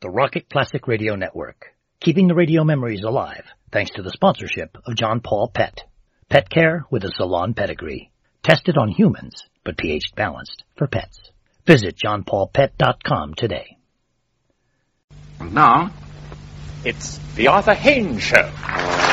the Rocket Classic Radio Network, keeping the radio memories alive thanks to the sponsorship of John Paul Pet. Pet care with a salon pedigree. Tested on humans, but pH balanced for pets. Visit johnpaulpet.com today. And now, it's the Arthur Haynes Show.